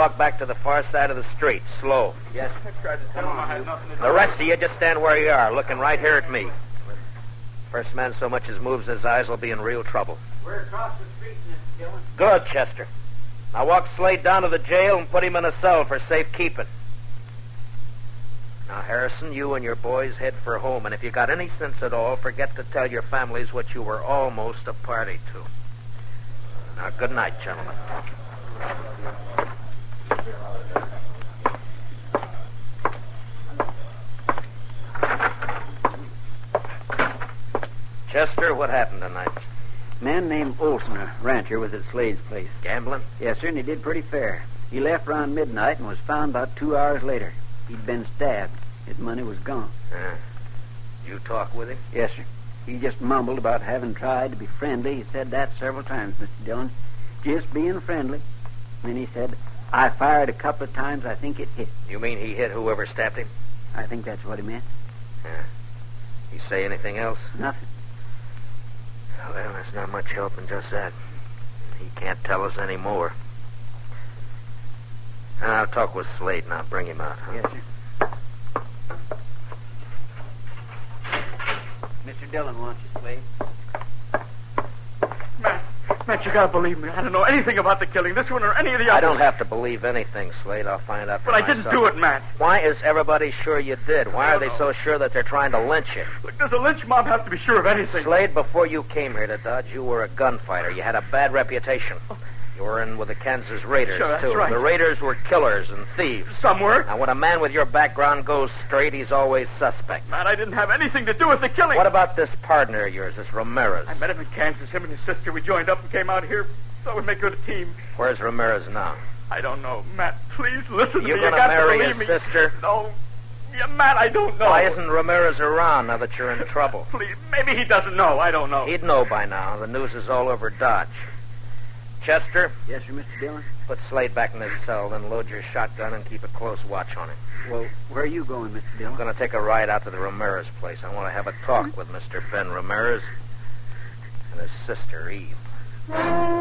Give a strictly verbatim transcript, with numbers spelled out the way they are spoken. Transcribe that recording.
walk back to the far side of the street, slow. Yes. I tried to tell him I had nothing to do. The rest of you just stand where you are, looking right here at me. First man so much as moves his eyes will be in real trouble. We're across the street, Mister Dillon. Good, Chester. Now walk Slade down to the jail and put him in a cell for safekeeping. Now, Harrison, you and your boys head for home, and if you got any sense at all, forget to tell your families what you were almost a party to. Now, good night, gentlemen. Chester, what happened tonight? A man named Olson, a rancher, was at Slade's place. Gambling? Yes, sir, and he did pretty fair. He left around midnight and was found about two hours later. He'd been stabbed. His money was gone. Uh, you talk with him? Yes, sir. He just mumbled about having tried to be friendly. He said that several times, Mister Dillon. Just being friendly. And then he said, I fired a couple of times. I think it hit. You mean he hit whoever stabbed him? I think that's what he meant. Yeah. He say anything else? Nothing. Well, there's not much help in just that. He can't tell us any more. I'll talk with Slade and I'll bring him out. Huh? Yes, sir. Mister Dillon wants you, Slade. Matt, Matt, you gotta believe me. I don't know anything about the killing, this one or any of the others. I don't have to believe anything, Slade. I'll find out for But I myself. didn't do it, Matt. Why is everybody sure you did? Why I are don't they know. so sure that they're trying to lynch you? Look, does a lynch mob have to be sure of anything? Slade, before you came here to Dodge, you were a gunfighter. You had a bad reputation. You were in with the Kansas Raiders, Sure, that's too. right. The Raiders were killers and thieves. Some were. Now, when a man with your background goes straight, he's always suspect. Matt, I didn't have anything to do with the killing. What about this partner of yours, this Ramirez? I met him in Kansas, him and his sister. We joined up and came out here. Thought we'd make good a team. Where's Ramirez now? I don't know. Matt, please listen to You me. gonna You got marry to his believe me. sister? No. Yeah, Matt, I don't know. Why isn't Ramirez around now that you're in trouble? Please, maybe he doesn't know. I don't know. He'd know by now. The news is all over Dodge. Chester, Yes, sir, Mister Dillon. put Slade back in his cell, then load your shotgun and keep a close watch on him. Well, where are you going, Mister Dillon? I'm going to take a ride out to the Ramirez place. I want to have a talk with Mister Ben Ramirez and his sister, Eve.